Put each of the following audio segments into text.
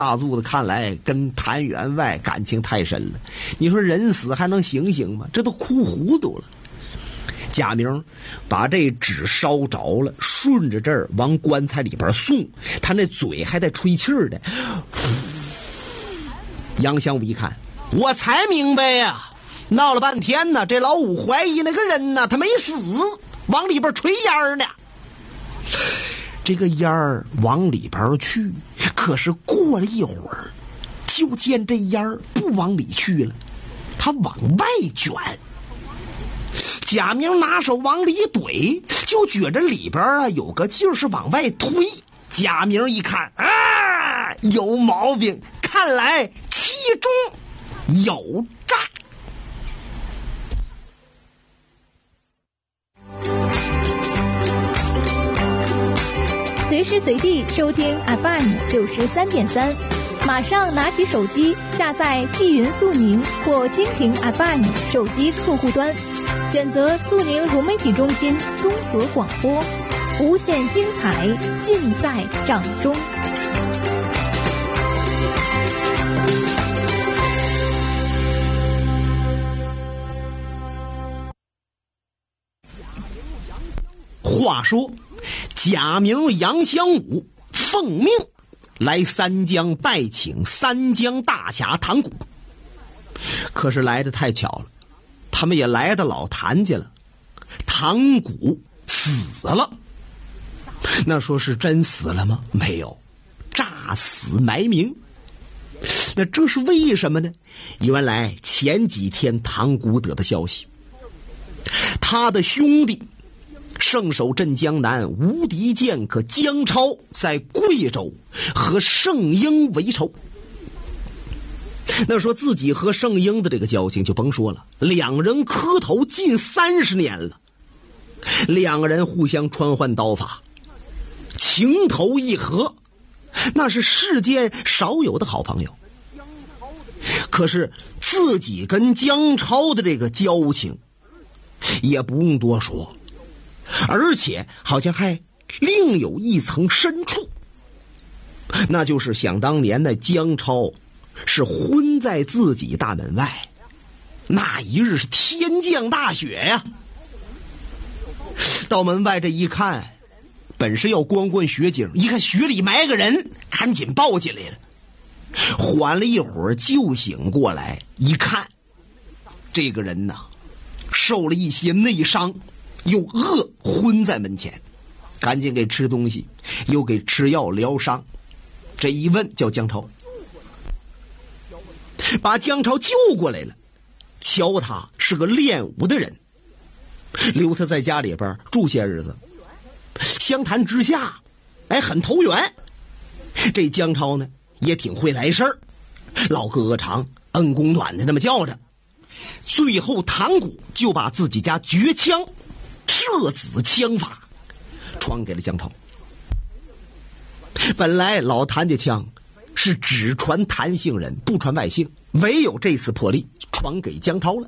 大柱子看来跟谭员外感情太深了，你说人死还能醒醒吗？这都哭糊涂了。贾明把这纸烧着了，顺着这儿往棺材里边送，他那嘴还在吹气儿的。杨香武一看，我才明白呀，闹了半天呢，这老五怀疑那个人呢，他没死，往里边吹烟呢。这个烟儿往里边去，可是过了一会儿，就见这烟儿不往里去了，它往外卷。贾明拿手往里怼，就觉着里边啊有个劲儿是往外推。贾明一看啊，有毛病，看来其中有诈。 随时随地收听 FM93.3，马上拿起手机下载纪云速宁或蜻蜓 FM 手机客户端，选择速宁融媒体中心综合广播，无限精彩尽在掌中。 话说贾明、杨香武奉命来三江拜请三江大侠唐谷，可是来得太巧了，他们也来到老谭家了。唐谷死了，那说是真死了吗？没有，诈死埋名。那这是为什么呢？原来前几天唐谷得的消息，他的兄弟圣守镇江南无敌剑客姜超在贵州和圣婴为仇。那说自己和圣婴的这个交情就甭说了，两人磕头近30年了，两个人互相传唤刀法，情投意合，那是世间少有的好朋友。可是自己跟姜超的这个交情也不用多说，而且好像还另有一层深处，那就是想当年的姜超是昏在自己大门外，那一日是天降大雪呀，到门外这一看，本是要观观雪景，一看雪里埋个人，赶紧抱进来了。缓了一会儿就醒过来，一看这个人呐受了一些内伤，又饿昏在门前，赶紧给吃东西，又给吃药疗伤。这一问叫姜超，把姜超救过来了，瞧他是个练武的人，留他在家里边住些日子，相谈之下很投缘。这姜超呢也挺会来事儿，老哥哥长恩公短的那么叫着。最后唐谷就把自己家绝枪射子枪法传给了姜超。本来老谭家枪是只传谭姓人不传外姓，唯有这次破例传给姜超了。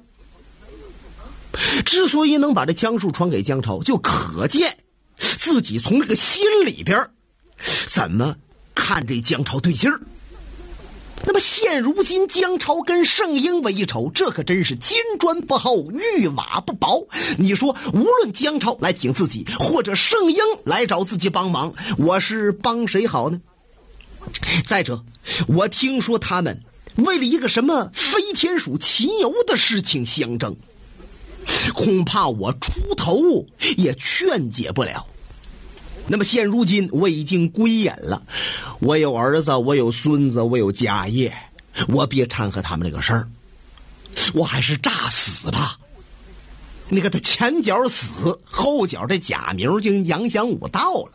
之所以能把这枪术传给姜超，就可见自己从这个心里边怎么看这姜超对劲儿。那么现如今姜超跟圣婴为仇，这可真是金砖不厚玉瓦不薄。你说无论姜超来请自己，或者圣婴来找自己帮忙，我是帮谁好呢？再者，我听说他们为了一个什么飞天鼠骑游的事情相争，恐怕我出头也劝解不了。那么现如今我已经归隐了，我有儿子，我有孙子，我有家业，我别掺和他们这个事儿，我还是诈死吧。那个他前脚死，后脚这贾明就杨香武到了。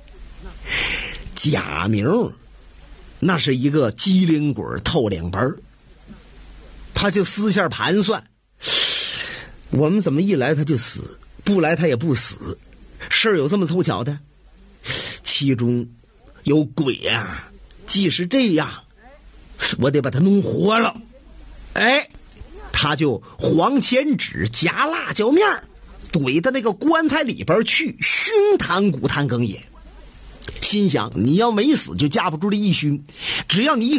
贾明那是一个机灵鬼透两本，他就私下盘算，我们怎么一来他就死，不来他也不死，事儿有这么凑巧的，其中有鬼啊！即使这样，我得把他弄活了。他就黄钱纸夹辣椒面怼到那个棺材里边去熏谭谷谭庚也。心想，你要没死就架不住这一熏，只要你一